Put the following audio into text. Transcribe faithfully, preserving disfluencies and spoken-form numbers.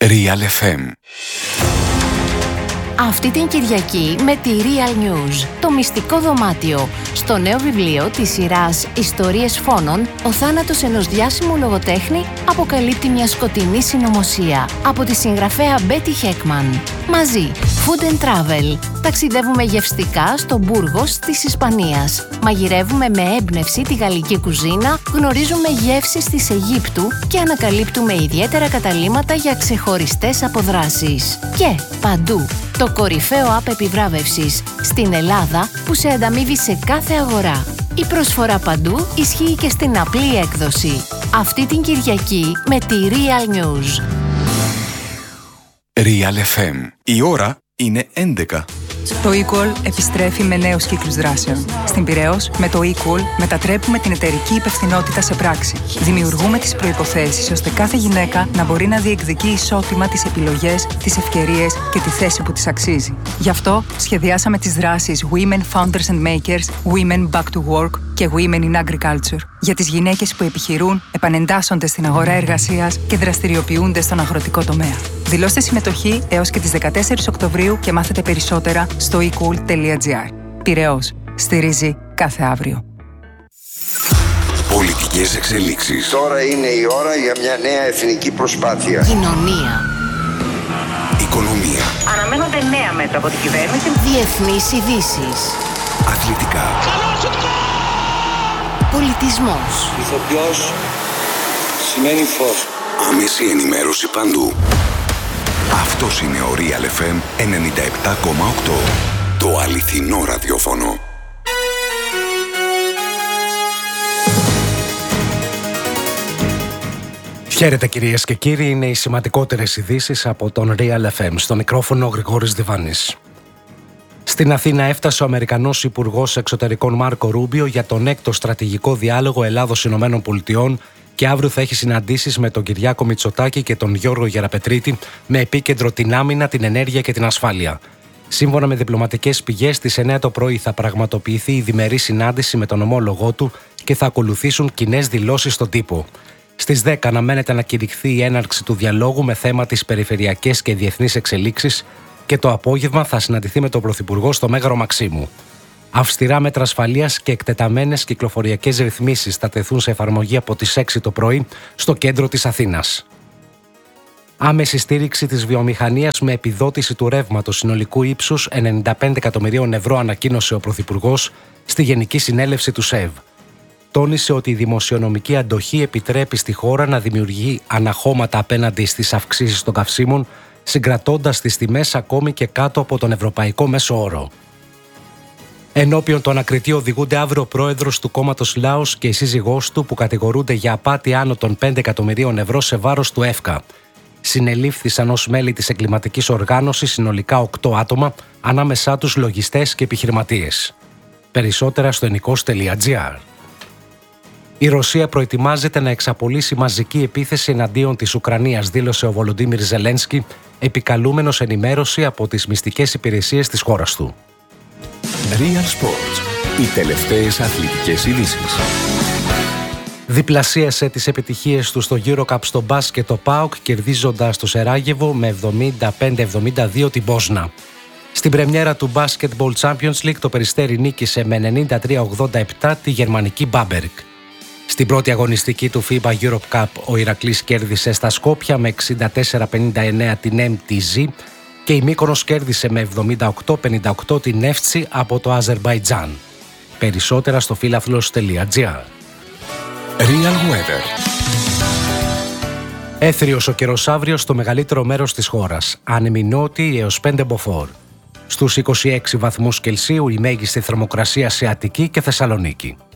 Real εφ εμ. Αυτή την Κυριακή με τη Real News, το μυστικό δωμάτιο. Στο νέο βιβλίο της σειράς «Ιστορίες φόνων», ο θάνατος ενός διάσημου λογοτέχνη αποκαλύπτει μια σκοτεινή συνωμοσία από τη συγγραφέα Μπέτι Χέκμαν. Μαζί, Food and Travel. Ταξιδεύουμε γευστικά στο Μπούργος της Ισπανίας. Μαγειρεύουμε με έμπνευση τη γαλλική κουζίνα, γνωρίζουμε γεύσεις της Αιγύπτου και ανακαλύπτουμε ιδιαίτερα καταλύματα για ξεχωριστές αποδράσεις. Και παντού, το κορυφαίο app επιβράβευσης στην Ελλάδα που σε ανταμείβει σε κάθε αγορά. Η προσφορά παντού ισχύει και στην απλή έκδοση. Αυτή την Κυριακή με τη Real News. Real εφ εμ. Η ώρα είναι έντεκα. Το Equal επιστρέφει με νέους κύκλους δράσεων. Στην Πειραιώς, με το Equal μετατρέπουμε την εταιρική υπευθυνότητα σε πράξη. Δημιουργούμε τις προϋποθέσεις ώστε κάθε γυναίκα να μπορεί να διεκδικεί ισότιμα τις επιλογές, τις ευκαιρίες και τη θέση που της αξίζει. Γι' αυτό σχεδιάσαμε τις δράσεις Women Founders and Makers, Women Back to Work και Women in Agriculture για τις γυναίκες που επιχειρούν, επανεντάσσονται στην αγορά εργασίας και δραστηριοποιούνται στον αγροτικό τομέα. Δηλώστε συμμετοχή έως και τις δεκατέσσερις Οκτωβρίου και μάθετε περισσότερα στο ecool τελεία gr. Πειραιώς. Στηρίζει κάθε αύριο. Πολιτικές εξελίξεις. Τώρα είναι η ώρα για μια νέα εθνική προσπάθεια. Κοινωνία. Οικονομία. Αναμένονται νέα μέτρα από την κυβέρνηση. Διεθνείς ειδήσεις. Αθλητικά. Πολιτισμός. Ηθοποιός σημαίνει φως. Άμεση ενημέρωση παντού. Αυτός είναι ο Real εφ εμ ενενήντα επτά κόμμα οκτώ. Το αληθινό ραδιόφωνο. Χαίρετε κυρίες και κύριοι, είναι οι σημαντικότερες ειδήσεις από τον Real εφ εμ. Στο μικρόφωνο ο Γρηγόρης Διβάνης. Στην Αθήνα έφτασε ο Αμερικανός Υπουργός Εξωτερικών Μάρκο Ρούμπιο για τον έκτο στρατηγικό διάλογο Ελλάδος-Ηνωμένων Πολιτειών και αύριο θα έχει συναντήσεις με τον Κυριάκο Μητσοτάκη και τον Γιώργο Γεραπετρίτη με επίκεντρο την άμυνα, την ενέργεια και την ασφάλεια. Σύμφωνα με διπλωματικές πηγές, στις εννέα το πρωί θα πραγματοποιηθεί η διμερή συνάντηση με τον ομόλογό του και θα ακολουθήσουν κοινές δηλώσεις στον τύπο. Στις δέκα αναμένεται να κηρυχθεί η έναρξη του διαλόγου με θέμα τις περιφερειακές και διεθνείς εξελίξεις και το απόγευμα θα συναντηθεί με τον Πρωθυπουργό στο Μέγαρο Μαξίμου. Αυστηρά μέτρα ασφαλείας και εκτεταμένες κυκλοφοριακές ρυθμίσεις θα τεθούν σε εφαρμογή από τις έξι το πρωί στο κέντρο της Αθήνας. Άμεση στήριξη της βιομηχανίας με επιδότηση του ρεύματος συνολικού ύψους ενενήντα πέντε εκατομμυρίων ευρώ ανακοίνωσε ο Πρωθυπουργός στη Γενική Συνέλευση του ΣΕΒ. Τόνισε ότι η δημοσιονομική αντοχή επιτρέπει στη χώρα να δημιουργεί αναχώματα απέναντι στις αυξήσεις των καυσίμων, συγκρατώντας τις τιμές ακόμη και κάτω από τον ευρωπαϊκό μέσο όρο. Ενώπιον του ανακριτή οδηγούνται αύριο ο πρόεδρος του κόμματος Λάος και η σύζυγός του που κατηγορούνται για απάτη άνω των πέντε εκατομμυρίων ευρώ σε βάρος του ΕΦΚΑ. Συνελήφθησαν ως μέλη της εγκληματικής οργάνωσης συνολικά οκτώ άτομα, ανάμεσά τους λογιστές και επιχειρηματίες. Περισσότερα στο ενικός τελεία gr. Η Ρωσία προετοιμάζεται να εξαπολύσει μαζική επίθεση εναντίον της Ουκρανίας, δήλωσε ο Βολοντίμιρ Ζελένσκι, επικαλούμενος ενημέρωση από τις μυστικές υπηρεσίες της χώρας του. Real Sports. Οι τελευταίες αθλητικές ειδήσεις. Διπλασίασε τις επιτυχίες του στο EuroCup στο μπάσκετ το ΠΑΟΚ, κερδίζοντας το Σεράγεβο με εβδομήντα πέντε εβδομήντα δύο την Πόσνα. Στην πρεμιέρα του Basketball Champions League το Περιστέρι νίκησε με ενενήντα τρία ογδόντα επτά τη γερμανική Μπάμπεργκ. Στην πρώτη αγωνιστική του φίμπα Europe Cup ο Ηρακλής κέρδισε στα Σκόπια με εξήντα τέσσερα πενήντα εννέα την εμ τι ζι και η Μύκονος κέρδισε με εβδομήντα οκτώ πενήντα οκτώ την Εύτσι από το Αζερμπαϊτζάν. Περισσότερα στο φίλαθλος τελεία gr. Real Weather. Έθριος ο καιρός αύριο στο μεγαλύτερο μέρος της χώρας. Άνεμη νότιη έως πέντε μποφόρ. Στους είκοσι έξι βαθμούς Κελσίου η μέγιστη θερμοκρασία σε Αττική και Θεσσαλονίκη.